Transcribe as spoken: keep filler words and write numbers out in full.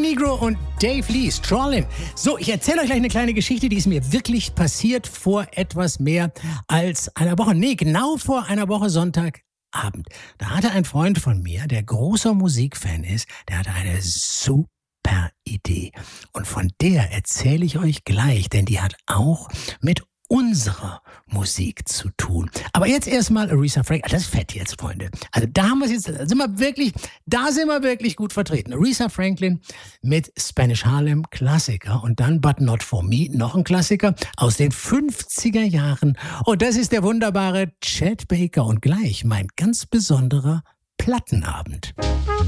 Negro und Dave Lee, Strawlin'. So, ich erzähle euch gleich eine kleine Geschichte, die ist mir wirklich passiert vor etwas mehr als einer Woche. Nee, genau vor einer Woche Sonntagabend. Da hatte ein Freund von mir, der großer Musikfan ist, der hatte eine super Idee. Und von der erzähle ich euch gleich, denn die hat auch mit unserer Musik zu tun. Aber jetzt erstmal Aretha Franklin. Das ist fett jetzt, Freunde. Also da haben wir es jetzt, da sind wir wirklich, da sind wir wirklich gut vertreten. Aretha Franklin mit Spanish Harlem, Klassiker. Und dann But Not For Me, noch ein Klassiker aus den fünfziger Jahren. Und das ist der wunderbare Chet Baker. Und gleich mein ganz besonderer Plattenabend.